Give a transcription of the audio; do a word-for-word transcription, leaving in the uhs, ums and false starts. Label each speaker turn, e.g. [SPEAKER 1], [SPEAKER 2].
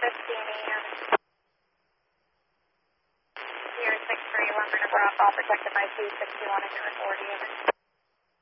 [SPEAKER 1] fifteen A M. Sierra six three, one minute drop, all protected by two six two one, and you're forty.